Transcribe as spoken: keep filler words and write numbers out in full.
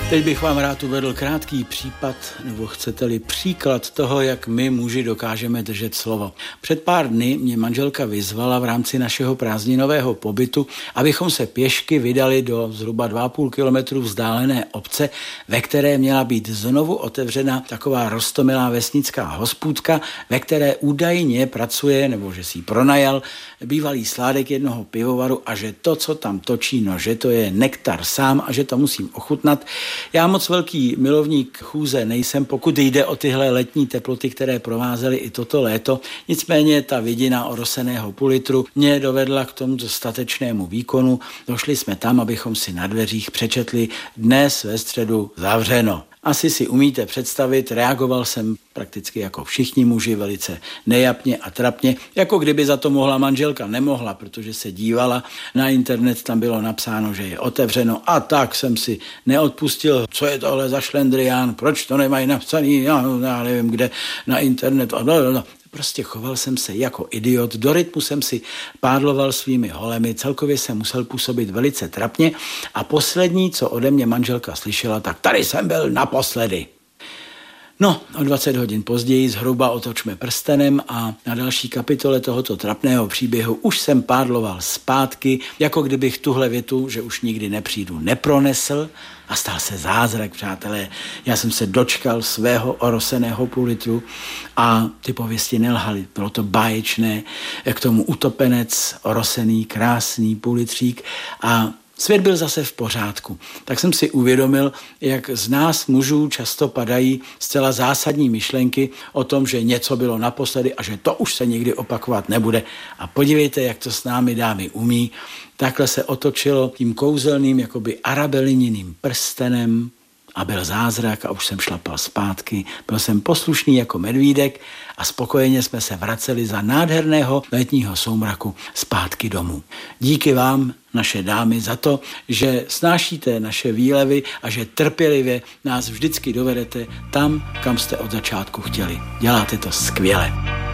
Teď bych vám rád uvedl krátký případ, nebo chcete-li příklad toho, jak my muži dokážeme držet slovo. Před pár dny mě manželka vyzvala v rámci našeho prázdninového pobytu, abychom se pěšky vydali do zhruba dva a půl kilometru vzdálené obce, ve které měla být znovu otevřena taková roztomilá vesnická hospůdka, ve které údajně pracuje, nebo že si ji pronajal, bývalý sládek jednoho pivovaru a že to, co tam točí, no, že to je nektar sám a že to musím ochutnat. Já moc velký milovník chůze nejsem, pokud jde o tyhle letní teploty, které provázely i toto léto. Nicméně ta vidina oroseného půl litru mě dovedla k tomu dostatečnému výkonu. Došli jsme tam, abychom si na dveřích přečetli dnes ve středu zavřeno. Asi si umíte představit, reagoval jsem prakticky jako všichni muži, velice nejapně a trapně, jako kdyby za to mohla manželka, nemohla, protože se dívala na internet, tam bylo napsáno, že je otevřeno a tak jsem si neodpustil, co je tohle za šlendrián, proč to nemají napsaný, já, já nevím kde, na internetu a no, no. Prostě choval jsem se jako idiot, do rytmu jsem si pádloval svými holemi, celkově jsem musel působit velice trapně a poslední, co ode mě manželka slyšela, tak tady jsem byl naposledy. No, o dvacet hodin později zhruba otočme prstenem a na další kapitole tohoto trapného příběhu už jsem pádloval zpátky, jako kdybych tuhle větu, že už nikdy nepřijdu, nepronesl a stal se zázrak, přátelé. Já jsem se dočkal svého oroseného půl litru a ty pověsti nelhaly. Bylo to báječné, k tomu utopenec, orosený, krásný půl litřík a svět byl zase v pořádku. Tak jsem si uvědomil, jak z nás mužů často padají zcela zásadní myšlenky o tom, že něco bylo naposledy a že to už se nikdy opakovat nebude. A podívejte, jak to s námi dámy umí. Takhle se otočilo tím kouzelným, jakoby arabelininým prstenem a byl zázrak a už jsem šlapal zpátky. Byl jsem poslušný jako medvídek a spokojeně jsme se vraceli za nádherného letního soumraku zpátky domů. Díky vám, naše dámy, za to, že snášíte naše výlevy a že trpělivě nás vždycky dovedete tam, kam jste od začátku chtěli. Děláte to skvěle.